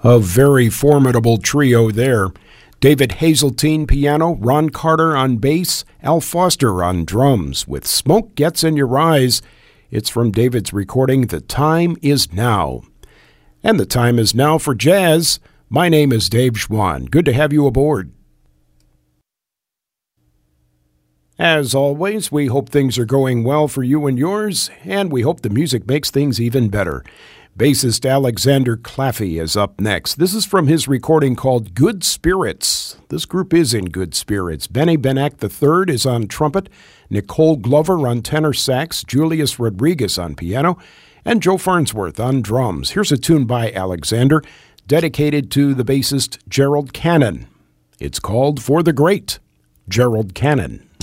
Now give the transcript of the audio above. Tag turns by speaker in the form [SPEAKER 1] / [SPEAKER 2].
[SPEAKER 1] A very formidable trio there. David Hazeltine piano, Ron Carter on bass, Al Foster on drums, with Smoke Gets in Your Eyes. It's from David's recording, The Time Is Now. And the time is now for jazz. My name is Dave Schwann. Good to have you aboard. As always, we hope things are going well for you and yours, and we hope the music makes things even better. Bassist Alexander Claffey is up next. This is from his recording called Good Spirits. This group is in good spirits. Benny Benack III is on trumpet, Nicole Glover on tenor sax, Julius Rodriguez on piano, and Joe Farnsworth on drums. Here's a tune by Alexander, dedicated to the bassist Gerald Cannon. It's called For the Great Gerald Cannon.